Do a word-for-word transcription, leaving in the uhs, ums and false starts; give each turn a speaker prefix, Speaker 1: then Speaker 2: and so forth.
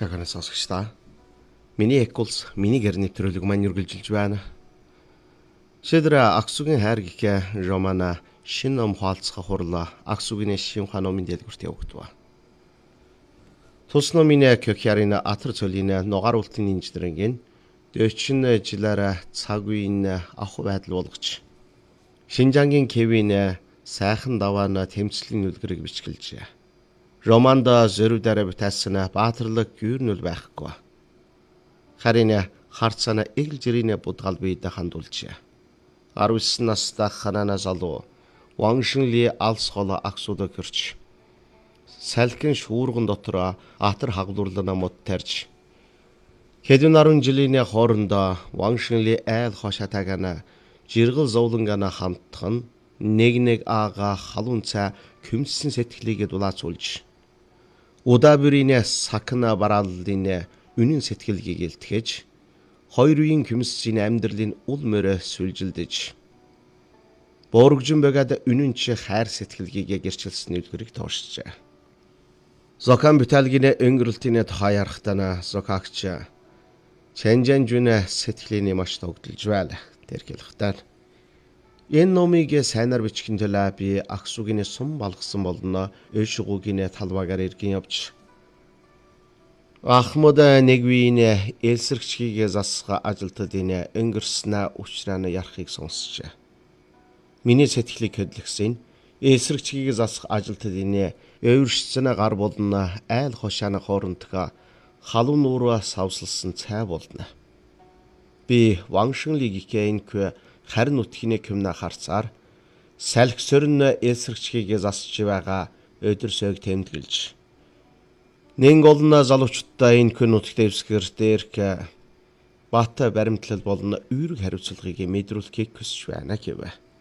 Speaker 1: Сайхан сонсогчдаа. Миний эккулс миний гэрний төрөлөг маань үргэлжилж байна. Шийдэр Аксугийн хайр гихэ романа шин ном хаалцах хурлаа Аксугийн шин ханомын дэлгүрт явагдав. Тус номын көхярина атар цолина нугаар ултын инженерийн дөчн жилаараа цаг үеийн ах байдал болгож Шинжангийн Кевин сайхан даваана тэмцлийн үлгэрийг бичгэлжээ. Романд зөрүүдээрээ битээсэн баатарлаг гүрнүл байхгүй. Харин харцана эгэл жирийн будгал биедэ хандуулжээ. арван девять настай ханана залуу Ваншинли алс гол Аксудо гэрч салхин шуурган дотор атар хаглуурлана мод тарж хэдэн арван жилийн хоорондоо Ваншинли айл хошатагана жиргэл зовлонгана хамтхан нэг нэг аага халуун цай күмсэн сэтгэлийгээ дулаацуулж удаа-бүрийн сакна барааллын үнэн сэтгэлгийг илтгэж хоёр үеийн күмсийн амьдралын ул мөрөө сүлжилдэж бооргжин бэгад үнэнч хайр сэтгэлгийг гэрчилсэн үлгэрийг тоошжээ. Зокан биталгийн өнгөрөлтийн хаяархтана зокагч чэнжэн жүнэ сэтгэлийн маш тогтолж байл тэрхэлхтэн. Энэ номыг сайнаар бичгийн төлөө би Аксугийн сум балгасан болно өшгүүгийн талбайгаар иргэн явж Ахмад нэгвийн элсэрчгийг засга ажилтдын өнгөрснө учраа ярахыг сонсчээ. Миний сэтгэлийг хөдлөсөн элсэрчгийг засах ажилтдын өвөршцэн гар болно айл хошааны хоорондоо халуун нуураа савсалсан цай болно. Би Ваншинлигийнхээ харин утхины көмнө харцаар салхи сөрн элсэрчгийг засч байгаа өдөрсөг тэмдэглэж нэн голна залуучуудаа энэ хүн утгад дэвсгэр дээрх бат баримтлал болон үүрэг хариуцлагыг мэдрүүлэхийг хүсэж байна гэв.